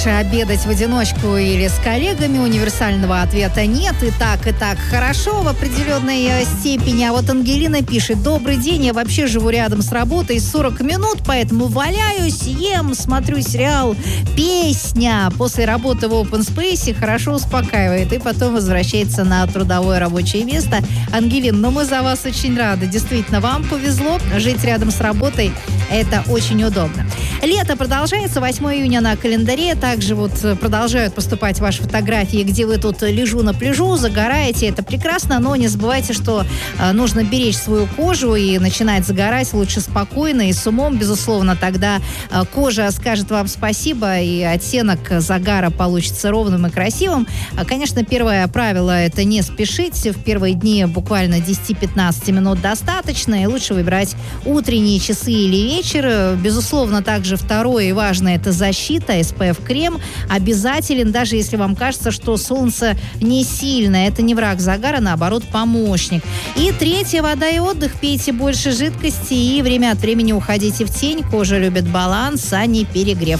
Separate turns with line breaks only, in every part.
Обедать в одиночку или с коллегами, универсального ответа нет. И так хорошо в определенной степени. А вот Ангелина пишет: добрый день, я вообще живу рядом с работой 40 минут, поэтому валяюсь, ем, смотрю сериал. Песня после работы в open space хорошо успокаивает и потом возвращается на трудовое рабочее место. Ангелин, мы за вас очень рады. Действительно, вам повезло жить рядом с работой. Это очень удобно. Лето продолжается, 8 июня на календаре. Также продолжают поступать ваши фотографии, где вы тут лежу на пляжу, загораете. Это прекрасно, но не забывайте, что нужно беречь свою кожу и начинать загорать лучше спокойно и с умом, безусловно. Тогда кожа скажет вам спасибо, и оттенок загара получится ровным и красивым. Конечно, первое правило – это не спешить. В первые дни буквально 10-15 минут достаточно, и лучше выбирать утренние часы или вечер. Безусловно, также второе и важное – это защита. SPF-крем обязателен, даже если вам кажется, что солнце не сильное. Это не враг загара, наоборот, помощник. И третье – вода и отдых. Пейте больше жидкости и время от времени уходите в тень. Кожа любит баланс, а не перегрев.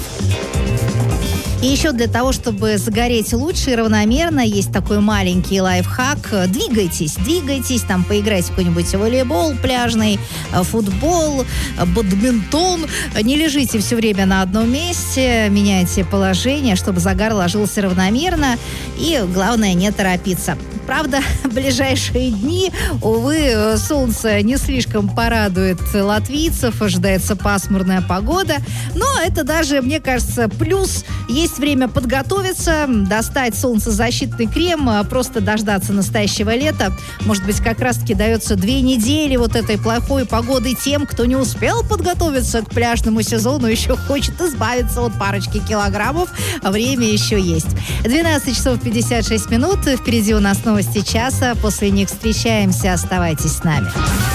И еще для того, чтобы загореть лучше и равномерно, есть такой маленький лайфхак. Двигайтесь, там поиграйте в какой-нибудь волейбол пляжный, футбол, бадминтон. Не лежите все время на одном месте, меняйте положение, чтобы загар ложился равномерно. И главное, не торопиться. Правда, в ближайшие дни, увы, солнце не слишком порадует латвийцев, ожидается пасмурная погода. Но это даже, мне кажется, плюс. Есть время подготовиться, достать солнцезащитный крем, просто дождаться настоящего лета. Может быть, как раз-таки дается 2 недели вот этой плохой погоды тем, кто не успел подготовиться к пляжному сезону, еще хочет избавиться от парочки килограммов. Время еще есть. 12 часов 56 минут. Впереди у нас новости часа. После них встречаемся. Оставайтесь с нами.